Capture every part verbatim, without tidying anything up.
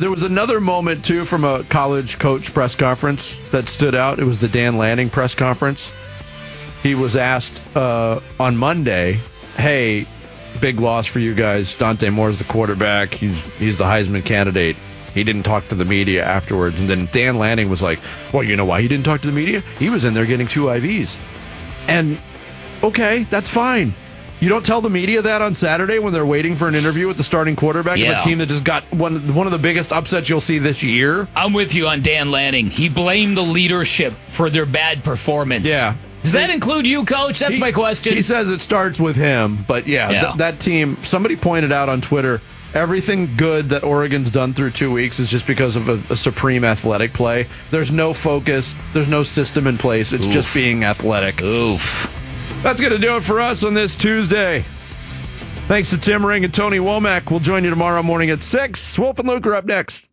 There was another moment, too, from a college coach press conference that stood out. It was the Dan Lanning press conference. He was asked uh, on Monday, hey, big loss for you guys. Dante Moore's the quarterback. He's he's the Heisman candidate. He didn't talk to the media afterwards. And then Dan Lanning was like, well, you know why he didn't talk to the media? He was in there getting two I Vs. And, okay, that's fine. You don't tell the media that on Saturday when they're waiting for an interview with the starting quarterback yeah. of a team that just got one, one of the biggest upsets you'll see this year? I'm with you on Dan Lanning. He blamed the leadership for their bad performance. Yeah. Does that include you, Coach? That's he, my question. He says it starts with him. But, yeah, yeah. Th- that team, somebody pointed out on Twitter, everything good that Oregon's done through two weeks is just because of a, a supreme athletic play. There's no focus. There's no system in place. It's Oof. just being athletic. Oof. That's going to do it for us on this Tuesday. Thanks to Tim Ring and Tony Womack. We'll join you tomorrow morning at six. Wolf and Luke are up next.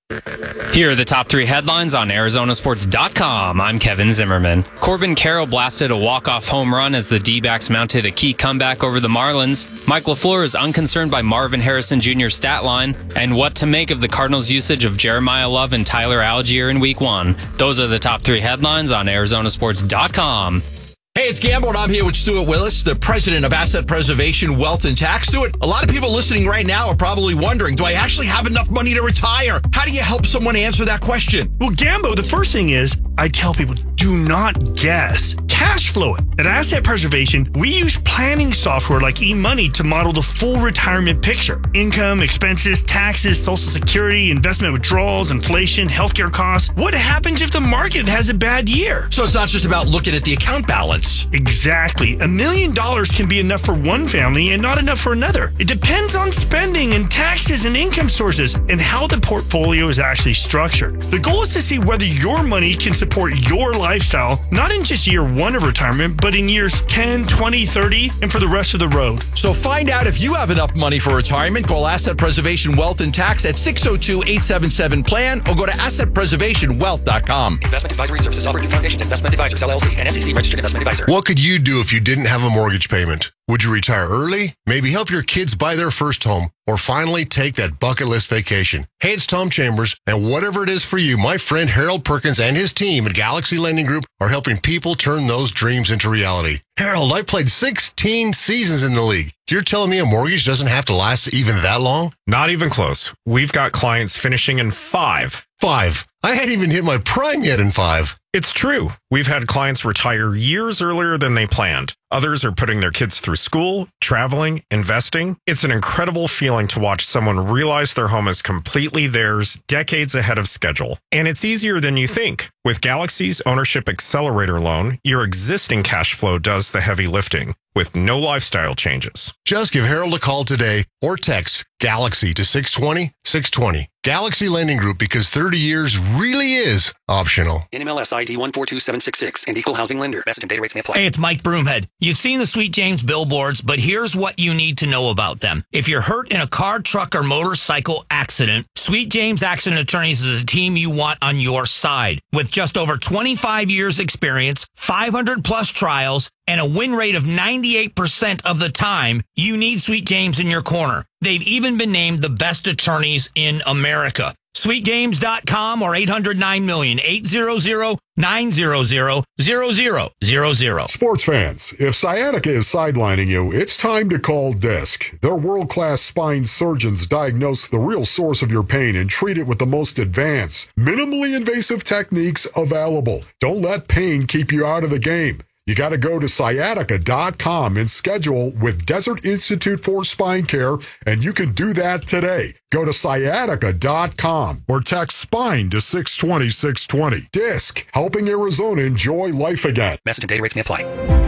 Here are the top three headlines on Arizona Sports dot com. I'm Kevin Zimmerman. Corbin Carroll blasted a walk-off home run as the D-backs mounted a key comeback over the Marlins. Mike LaFleur is unconcerned by Marvin Harrison Junior's stat line. And what to make of the Cardinals' usage of Jeremiah Love and Tyler Algier in Week one. Those are the top three headlines on Arizona Sports dot com. Hey, it's Gamble, and I'm here with Stuart Willis, the president of Asset Preservation Wealth and Tax. Stuart, a lot of people listening right now are probably wondering, do I actually have enough money to retire? How do you help someone answer that question? Well, Gambo, the first thing is, I tell people, do not guess. Cash flow it. At Asset Preservation, we use planning software like eMoney to model the full retirement picture. Income, expenses, taxes, Social Security, investment withdrawals, inflation, healthcare costs. What happens if the market has a bad year? So it's not just about looking at the account balance. Exactly. A million dollars can be enough for one family and not enough for another. It depends on spending and taxes and income sources and how the portfolio is actually structured. The goal is to see whether your money can support your lifestyle, not in just year one of retirement, but in years ten, twenty, thirty, and for the rest of the road. So find out if you have enough money for retirement. Call Asset Preservation Wealth and Tax at six oh two, eight seven seven, PLAN or go to asset preservation wealth dot com. Investment advisory services offered through Foundations Investment Advisors, L L C, and S E C registered investment advisor. What could you do if you didn't have a mortgage payment? Would you retire early? Maybe help your kids buy their first home? Or finally take that bucket list vacation? Hey, it's Tom Chambers, and whatever it is for you, my friend Harold Perkins and his team at Galaxy Lending Group are helping people turn those dreams into reality. Harold, I played sixteen seasons in the league. You're telling me a mortgage doesn't have to last even that long? Not even close. We've got clients finishing in five. Five? I hadn't even hit my prime yet in five. It's true. We've had clients retire years earlier than they planned. Others are putting their kids through school, traveling, investing. It's an incredible feeling to watch someone realize their home is completely theirs decades ahead of schedule. And it's easier than you think. With Galaxy's Ownership Accelerator loan, your existing cash flow does the heavy lifting with no lifestyle changes. Just give Harold a call today or text Galaxy to six two zero, six two zero. Galaxy Lending Group, because thirty years really is optional. N M L S I D one four two seven six six and Equal Housing Lender. Message and data rates may apply. Hey, it's Mike Broomhead. You've seen the Sweet James billboards, but here's what you need to know about them. If you're hurt in a car, truck, or motorcycle accident, Sweet James Accident Attorneys is a team you want on your side. With just over twenty-five years experience, five hundred plus trials, and a win rate of ninety-eight percent of the time, you need Sweet James in your corner. They've even been named the best attorneys in America. sweet james dot com or eight hundred nine million, eight hundred, nine hundred, zero zero zero zero. Sports fans, if sciatica is sidelining you, it's time to call Disc. Their world-class spine surgeons diagnose the real source of your pain and treat it with the most advanced, minimally invasive techniques available. Don't let pain keep you out of the game. You got to go to sciatica dot com and schedule with Desert Institute for Spine Care, and you can do that today. Go to sciatica dot com or text SPINE to six two zero, six two zero. Disc, helping Arizona enjoy life again. Message and data rates may apply.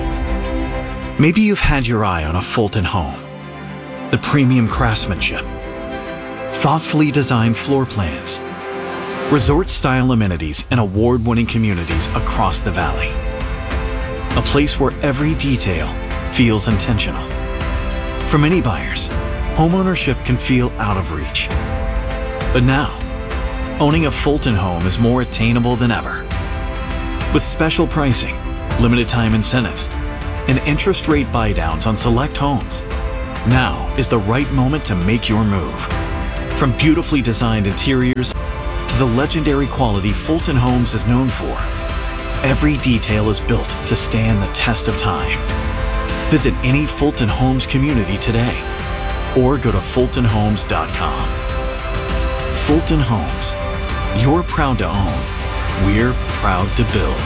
Maybe you've had your eye on a Fulton home. The premium craftsmanship, thoughtfully designed floor plans, resort-style amenities, and award-winning communities across the valley. A place where every detail feels intentional. For many buyers, homeownership can feel out of reach. But now, owning a Fulton home is more attainable than ever. With special pricing, limited time incentives, and interest rate buydowns on select homes, now is the right moment to make your move. From beautifully designed interiors to the legendary quality Fulton Homes is known for, every detail is built to stand the test of time. Visit any Fulton Homes community today or go to fulton homes dot com. Fulton Homes. You're proud to own. We're proud to build.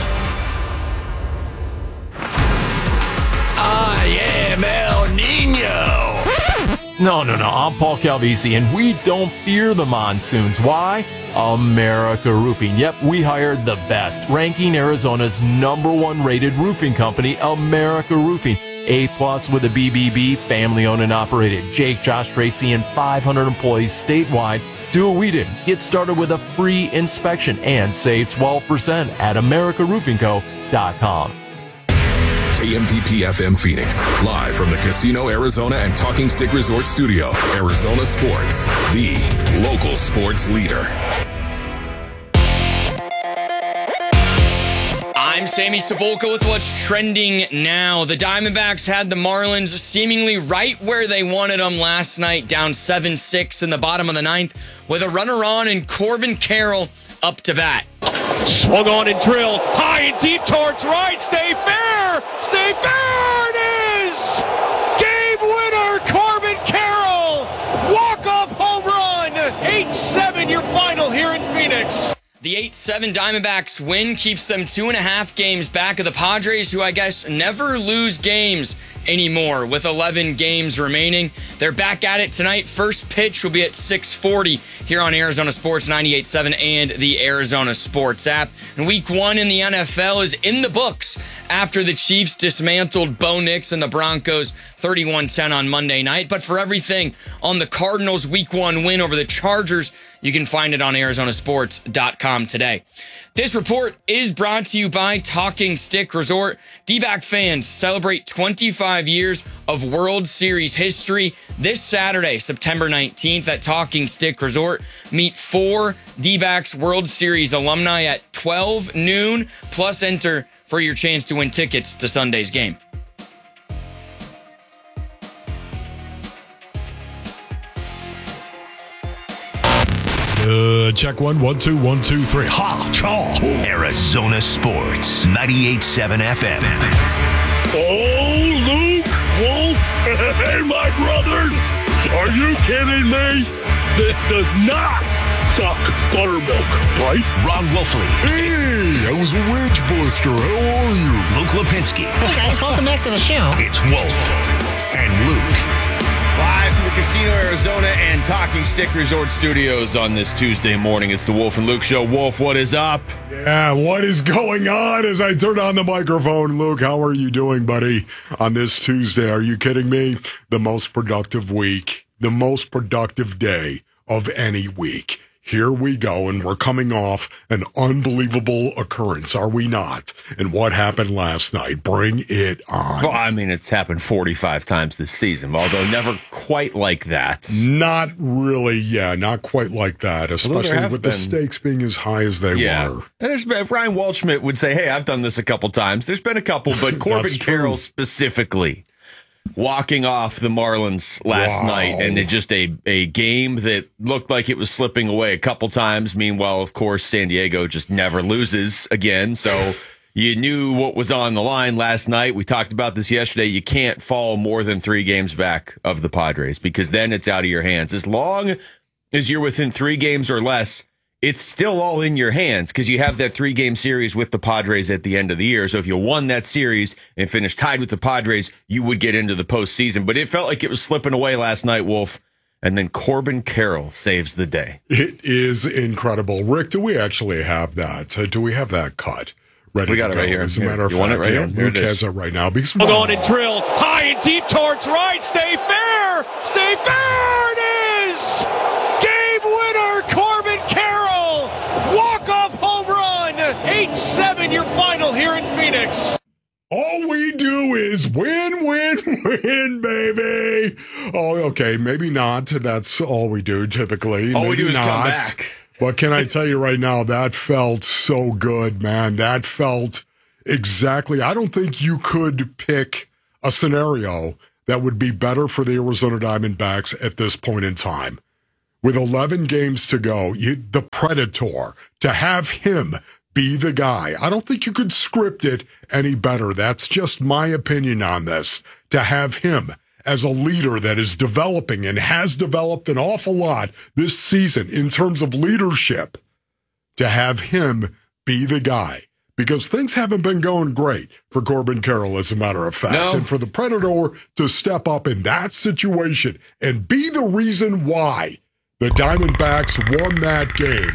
I am El Nino. No, no, no. I'm Paul Calvisi, and we don't fear the monsoons. Why? America Roofing. Yep, we hired the best, ranking Arizona's number one rated roofing company, America Roofing. A plus with a B B B, family owned and operated. Jake, Josh, Tracy, and five hundred employees statewide. Do what we did. Get started with a free inspection and save twelve percent at america roofing co dot com. K M P P F M Phoenix, live from the Casino Arizona and Talking Stick Resort Studio. Arizona Sports, the local sports leader. I'm Sammy Cebulka with what's trending now. The Diamondbacks had the Marlins seemingly right where they wanted them last night, down seven six in the bottom of the ninth, with a runner on and Corbin Carroll up to bat. Swung on and drilled high and deep towards right. Stay fair. Stay fair. It is game winner, Corbin Carroll. Walk-off home run. eight seven your final here in Phoenix. The eight seven Diamondbacks win keeps them two and a half games back of the Padres, who I guess never lose games anymore with eleven games remaining. They're back at it tonight. First pitch will be at six forty here on Arizona Sports ninety-eight point seven and the Arizona Sports app. And week one in the N F L is in the books after the Chiefs dismantled Bo Nix and the Broncos thirty-one ten on Monday night. But for everything on the Cardinals' week one win over the Chargers, you can find it on arizona sports dot com today. This report is brought to you by Talking Stick Resort. D-back fans celebrate twenty-five years of World Series history this Saturday, September nineteenth at Talking Stick Resort. Meet four D-backs World Series alumni at twelve noon, plus enter for your chance to win tickets to Sunday's game. Uh, check one, one, two, one, two, three. Ha, chaw. Arizona Sports, ninety-eight point seven F M. Oh, Luke, Wolf, and my brothers. Are you kidding me? This does not suck buttermilk, right? Ron Wolfley. Hey, I was a wedge buster. How are you? Luke Lipinski. Hey, guys, welcome back to the show. It's Wolf and Luke. Live from the Casino Arizona and Talking Stick Resort Studios on this Tuesday morning. It's the Wolf and Luke Show. Wolf, what is up? Yeah, what is going on as I turn on the microphone? Luke, how are you doing, buddy, on this Tuesday? Are you kidding me? The most productive week, the most productive day of any week. Here we go, and we're coming off an unbelievable occurrence, are we not? And what happened last night? Bring it on. Well, I mean, it's happened forty-five times this season, although never quite like that. Not really, yeah, not quite like that, especially with been, the stakes being as high as they yeah. were. And there's been, Ryan Waldschmidt would say, hey, I've done this a couple times. There's been a couple, but Corbin Carroll specifically walking off the Marlins last wow. night, and it just a, a game that looked like it was slipping away a couple times. Meanwhile, of course, San Diego just never loses again. So you knew what was on the line last night. We talked about this yesterday. You can't fall more than three games back of the Padres because then it's out of your hands. As long as you're within three games or less, it's still all in your hands because you have that three-game series with the Padres at the end of the year. So if you won that series and finished tied with the Padres, you would get into the postseason. But it felt like it was slipping away last night, Wolf. And then Corbin Carroll saves the day. It is incredible. Rick, do we actually have that? Uh, do we have that cut ready we got to it go? right here. As a here. matter of you fact, want it right yeah, here? Luke here it has it right now. Because Swung on and drilled high and deep towards right. Stay fair. Stay fair. It is game winner, Corbin Carroll. Walk-off home run. eight seven your final here in Phoenix. All we do is win, win, win, baby. Oh, okay, maybe not. That's all we do typically. All maybe we do is not. come back. But can I tell you right now, that felt so good, man. That felt exactly. I don't think you could pick a scenario that would be better for the Arizona Diamondbacks at this point in time. with eleven games to go, you, the Predator, to have him be the guy. I don't think you could script it any better. That's just my opinion on this. To have him as a leader that is developing and has developed an awful lot this season in terms of leadership, to have him be the guy. Because things haven't been going great for Corbin Carroll, as a matter of fact. No. And for the Predator to step up in that situation and be the reason why the Diamondbacks won that game.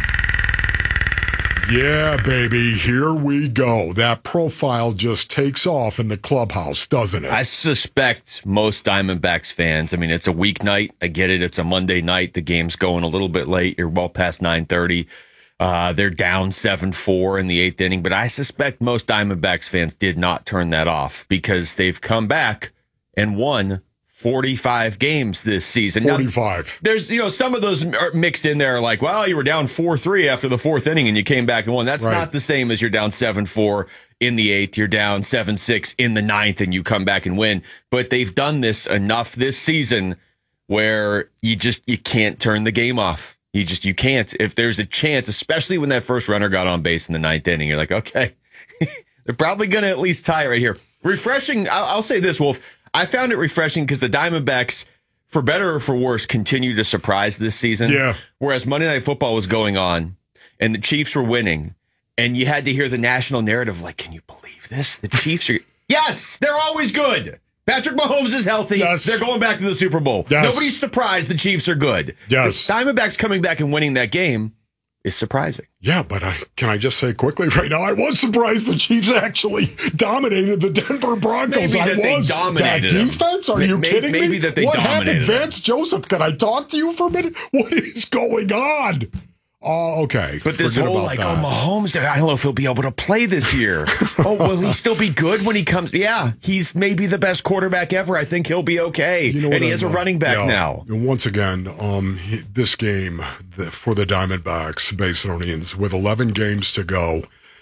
Yeah, baby, here we go. That profile just takes off in the clubhouse, doesn't it? I suspect most Diamondbacks fans, I mean, it's a weeknight. I get it. It's a Monday night. The game's going a little bit late. You're well past nine thirty. Uh, they're down seven four in the eighth inning. But I suspect most Diamondbacks fans did not turn that off because they've come back and won forty-five games this season. forty-five. Now, there's, you know, some of those are mixed in there like, well, you were down four three after the fourth inning and you came back and won. That's Right. not the same as you're down seven four in the eighth. You're down seven six in the ninth and you come back and win. But they've done this enough this season where you just, you can't turn the game off. You just, you can't. If there's a chance, especially when that first runner got on base in the ninth inning, you're like, okay, they're probably going to at least tie right here. Refreshing. I'll, I'll say this, Wolf. I found it refreshing because the Diamondbacks, for better or for worse, continue to surprise this season. Yeah. Whereas Monday Night Football was going on and the Chiefs were winning, and you had to hear the national narrative like, can you believe this? The Chiefs are, yes, they're always good. Patrick Mahomes is healthy. Yes. They're going back to the Super Bowl. Yes. Nobody's surprised the Chiefs are good. Yes. The Diamondbacks coming back and winning that game is surprising. Yeah, but I, can I just say quickly right now, I was surprised the Chiefs actually dominated the Denver Broncos. Maybe I that they was. dominated that them. defense? Are May- you may- kidding maybe me? that they what dominated happened, them. Vance Joseph? Can I talk to you for a minute? What is going on? Oh, okay. But this Forget whole about like, that. oh, Mahomes, I don't know if he'll be able to play this year. Oh, will he still be good when he comes? Yeah, he's maybe the best quarterback ever. I think he'll be okay. You know and what he I has a know? running back Yeah. now. And once again, um, he- this game the, for the Diamondbacks, Basinonians, with eleven games to go,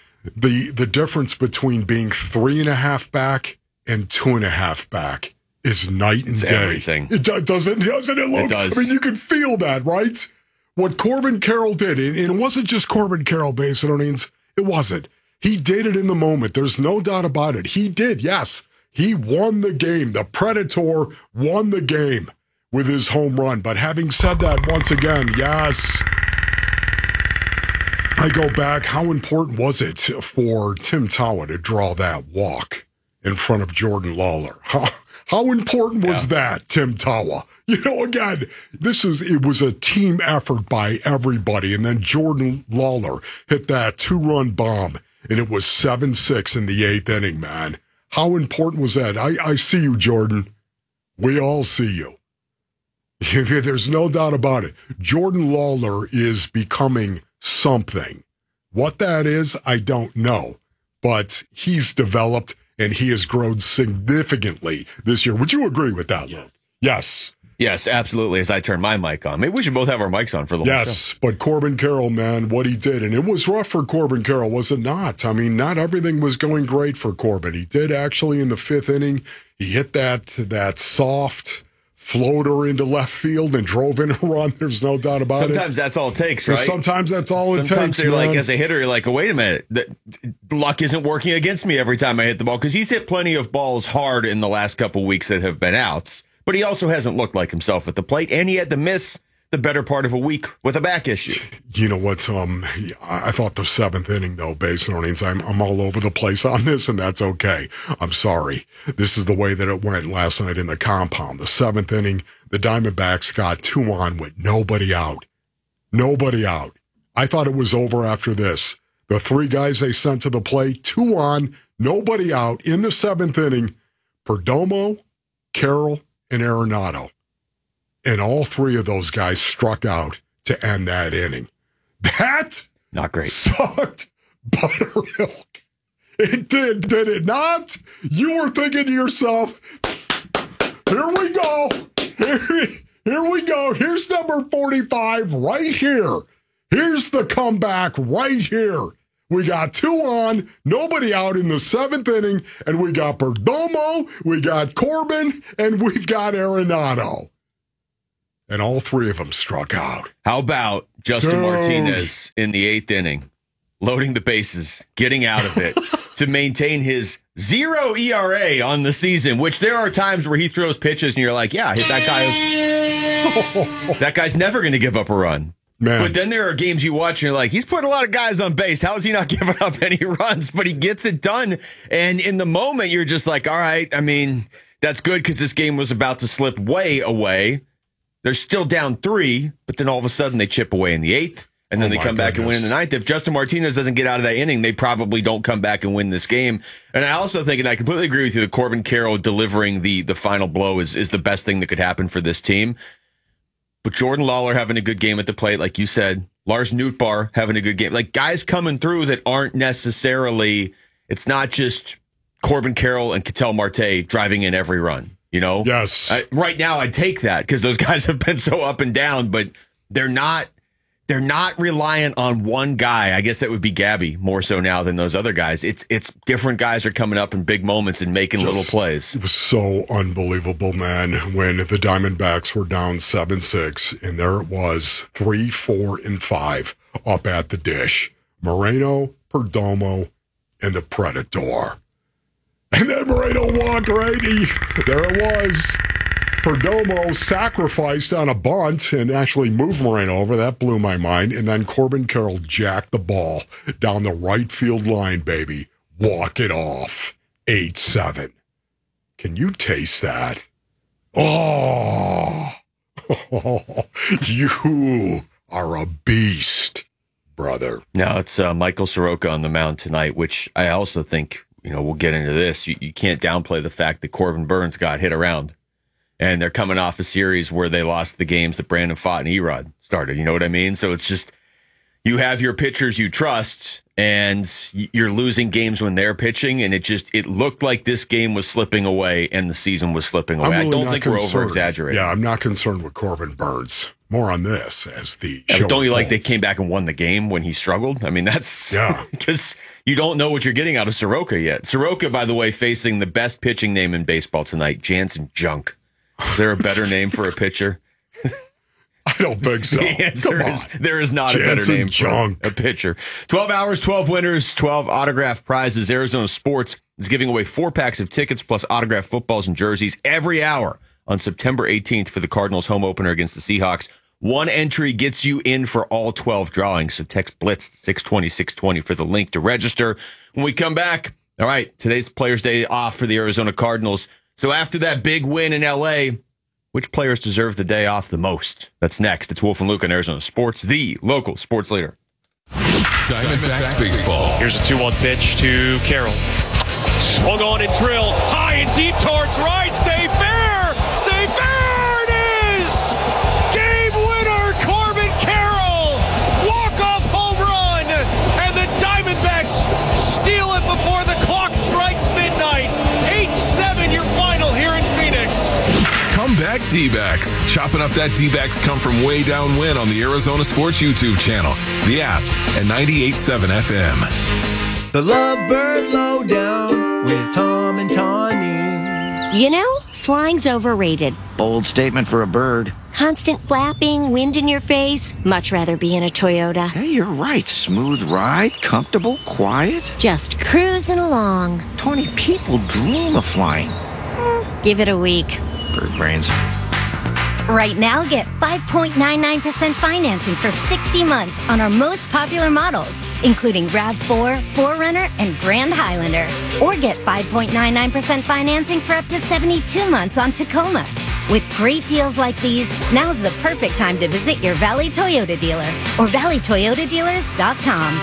the the difference between being three and a half back and two and a half back is night and It's day. everything. It do- doesn't doesn't it, Luke? It does. I mean, you can feel that, right? What Corbin Carroll did, and and it wasn't just Corbin Carroll, Basinonians. It wasn't. He did it in the moment. There's no doubt about it. He did, yes. He won the game. The Predator won the game with his home run. But having said that, once again, yes, I go back. How important was it for Tim Tawa to draw that walk in front of Jordan Lawler? How, how important was Yeah. that, Tim Tawa? You know, again, this is it was a team effort by everybody. And then Jordan Lawler hit that two-run bomb, and it was seven six in the eighth inning, man. How important was that? I, I see you, Jordan. We all see you. There's no doubt about it. Jordan Lawler is becoming something. What that is, I don't know. But he's developed, and he has grown significantly this year. Would you agree with that, Luke? Yes. Yes, absolutely. As I turn my mic on, maybe we should both have our mics on for the whole Yes, show. but Corbin Carroll, man, what he did, and it was rough for Corbin Carroll, was it not? I mean, not everything was going great for Corbin. He did actually in the fifth inning. He hit that that soft floater into left field and drove in a run. There's no doubt about it. Sometimes that's all it takes, right? Sometimes that's all it Sometimes takes, you're man. like, as a hitter, you're like, oh, wait a minute, the, luck isn't working against me every time I hit the ball, because he's hit plenty of balls hard in the last couple weeks that have been outs. But he also hasn't looked like himself at the plate, and he had to miss the better part of a week with a back issue. You know what? Um, I thought the seventh inning, though, Basinonians, I'm I'm all over the place on this, and that's okay. I'm sorry. This is the way that it went last night in the compound. The seventh inning, the Diamondbacks got two on with nobody out. Nobody out. I thought it was over after this. The three guys they sent to the plate, two on, nobody out in the seventh inning. Perdomo, Carroll, and Arenado. And all three of those guys struck out to end that inning. That not great. Sucked buttermilk. It did, did it not? You were thinking to yourself, here we go. Here, here we go. Here's number forty-five right here. Here's the comeback right here. We got two on, nobody out in the seventh inning, and we got Perdomo, we got Corbin, and we've got Arenado. and all three of them struck out. How about Justin Dude. Martinez in the eighth inning, loading the bases, getting out of it to maintain his zero E R A on the season, which there are times where he throws pitches and you're like, yeah, hit that guy. That guy's never going to give up a run. Man. But then there are games you watch and you're like, he's putting a lot of guys on base. How is he not giving up any runs? But he gets it done. And in the moment, you're just like, all right, I mean, that's good because this game was about to slip way away. They're still down three, but then all of a sudden they chip away in the eighth. And then Oh they my come back and win in goodness. the ninth. If Justin Martinez doesn't get out of that inning, they probably don't come back and win this game. And I also think, and I completely agree with you, that Corbin Carroll delivering the the final blow is, is the best thing that could happen for this team. But Jordan Lawler having a good game at the plate, like you said, Lars Nootbaar having a good game. Like guys coming through that aren't necessarily, it's not just Corbin Carroll and Ketel Marte driving in every run, you know? Yes. I, right now, I'd take that because those guys have been so up and down, but they're not. They're not reliant on one guy. I guess that would be Gabby more so now than those other guys. It's it's different guys are coming up in big moments and making Just- little plays. It was so unbelievable, man, when the Diamondbacks were down seven six, and there it was, three, four, and five up at the dish. Moreno, Perdomo, and the Predator. And then Moreno walked right. He, there it was. Perdomo sacrificed on a bunt and actually moved Moreno over. That blew my mind. And then Corbin Carroll jacked the ball down the right field line, baby. Walk it off. eight seven. Can you taste that? Oh, you are a beast, brother. Now it's uh, Michael Soroka on the mound tonight, which I also think, you know, we'll get into this. You, you can't downplay the fact that Corbin Burns got hit around. And they're coming off a series where they lost the games that Brandon Pfaadt and Erod started. You know what I mean? So it's just, you have your pitchers you trust, and you're losing games when they're pitching. And it just, it looked like this game was slipping away and the season was slipping away. I'm I really don't not think we're concerned. over exaggerating. Yeah, I'm not concerned with Corbin Burns. More on this as the Yeah, show but don't you like they unfolds. came back and won the game when he struggled? I mean, that's Yeah. because you don't know what you're getting out of Soroka yet. Soroka, by the way, facing the best pitching name in baseball tonight, Jansen Junk. Is there a better name for a pitcher? I don't think so. The answer Come on. is there is not a better Jansen name Junk. for a pitcher. twelve hours, twelve winners, twelve autographed prizes. Arizona Sports is giving away four packs of tickets plus autographed footballs and jerseys every hour on September eighteenth for the Cardinals home opener against the Seahawks. One entry gets you in for all twelve drawings. So text Blitz six twenty, six twenty for the link to register. When we come back, all right, today's Players' Day off for the Arizona Cardinals. So after that big win in L A, which players deserve the day off the most? That's next. It's Wolf and Luke on Arizona Sports, the local sports leader. Diamondbacks baseball. Here's a two one pitch to Carroll. Swung on and drilled high and deep towards right. Stay fair. Stay fair. It is game winner, Corbin Carroll. Walk-off home run. And the Diamondbacks steal it before the clock strikes midnight. eight seven your final here in Phoenix. Comeback D-backs. Chopping up that D-backs come from way down win on the Arizona Sports YouTube channel, the app, and ninety-eight point seven F M. The Lovebird Lowdown with Tom and Tawny. You know, flying's overrated. Bold statement for a bird. Constant flapping, wind in your face. Much rather be in a Toyota. Hey, you're right. Smooth ride, comfortable, quiet. Just cruising along. Tawny, people dream of flying. Give it a week. Bird brains. Right now, get five point nine nine percent financing for sixty months on our most popular models, including RAV four, four runner, and Grand Highlander. Or get five point nine nine percent financing for up to seventy-two months on Tacoma. With great deals like these, now's the perfect time to visit your Valley Toyota dealer or valley toyota dealers dot com.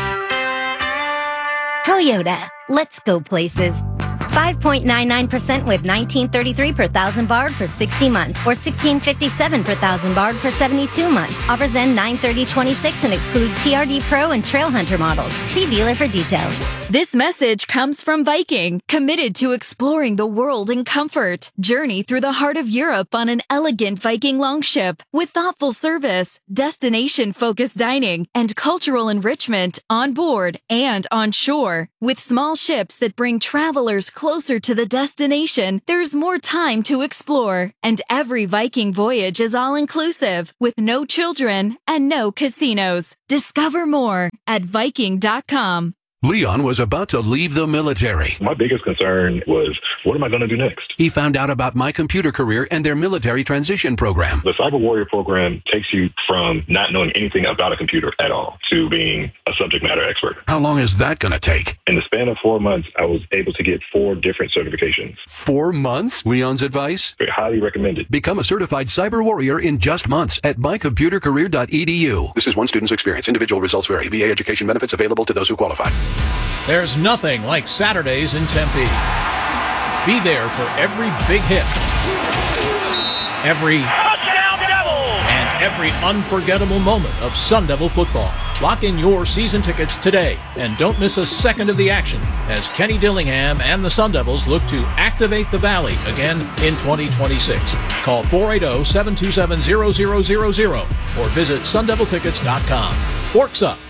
Toyota, let's go places. five point nine nine percent with nineteen thirty-three per thousand barred for sixty months or sixteen fifty-seven per thousand barred for seventy-two months. Offers end nine thirty twenty-six and exclude T R D Pro and Trail Hunter models. See dealer for details. This message comes from Viking, committed to exploring the world in comfort. Journey through the heart of Europe on an elegant Viking longship with thoughtful service, destination-focused dining, and cultural enrichment on board and on shore. With small ships that bring travelers closer to the destination, there's more time to explore. And every Viking voyage is all-inclusive, with no children and no casinos. Discover more at Viking dot com. Leon was about to leave the military. My biggest concern was, what am I going to do next? He found out about My Computer Career and their military transition program. The Cyber Warrior program takes you from not knowing anything about a computer at all to being a subject matter expert. How long is that going to take? In the span of four months, I was able to get four different certifications. Four months? Leon's advice? Highly recommended. Become a certified cyber warrior in just months at my computer career dot e d u. This is one student's experience. Individual results vary. V A education benefits available to those who qualify. There's nothing like Saturdays in Tempe. Be there for every big hit, every touchdown Devils, and every unforgettable moment of Sun Devil football. Lock in your season tickets today and don't miss a second of the action as Kenny Dillingham and the Sun Devils look to activate the Valley again in twenty twenty-six. Call four eight zero, seven two seven, zero zero zero zero or visit sun devil tickets dot com. Forks up.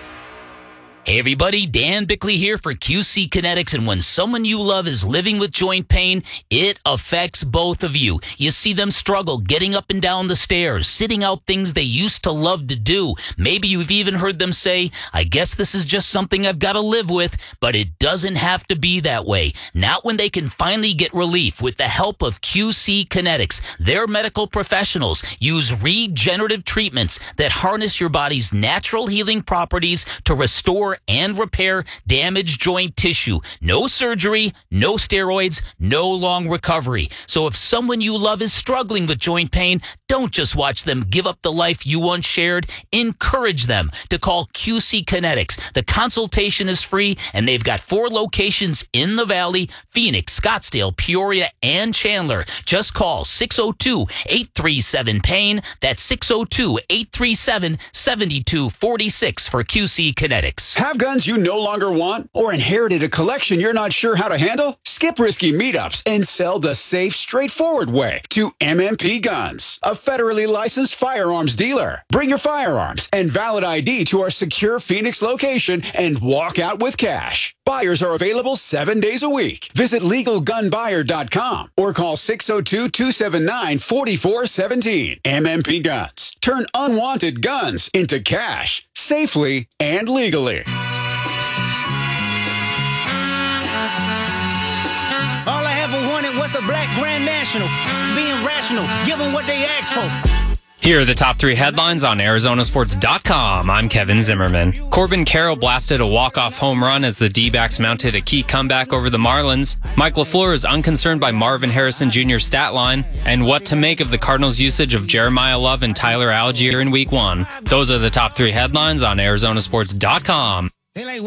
Hey everybody, Dan Bickley here for Q C Kinetics, and when someone you love is living with joint pain, it affects both of you. You see them struggle getting up and down the stairs, sitting out things they used to love to do. Maybe you've even heard them say, I guess this is just something I've got to live with, but it doesn't have to be that way. Not when they can finally get relief with the help of Q C Kinetics. Their medical professionals use regenerative treatments that harness your body's natural healing properties to restore and repair damaged joint tissue. No surgery, no steroids, no long recovery. So if someone you love is struggling with joint pain, don't just watch them give up the life you once shared. Encourage them to call Q C Kinetics. The consultation is free, and they've got four locations in the Valley: Phoenix, Scottsdale, Peoria, and Chandler. Just call six oh two, eight three seven, pain. That's six oh two, eight three seven, seven two four six for Q C Kinetics. Have guns you no longer want or inherited a collection you're not sure how to handle? Skip risky meetups and sell the safe, straightforward way to M M P Guns, a federally licensed firearms dealer. Bring your firearms and valid I D to our secure Phoenix location and walk out with cash. Buyers are available seven days a week. Visit legal gun buyer dot com or call six oh two, two seven nine, four four one seven. M M P Guns. Turn unwanted guns into cash safely and legally. All I ever wanted was a black Grand National. Being rational, give them what they asked for. Here are the top three headlines on Arizona Sports dot com. I'm Kevin Zimmerman. Corbin Carroll blasted a walk-off home run as the D-backs mounted a key comeback over the Marlins. Mike LaFleur is unconcerned by Marvin Harrison Junior's stat line, and what to make of the Cardinals' usage of Jeremiah Love and Tyler Algier in Week one. Those are the top three headlines on Arizona Sports dot com.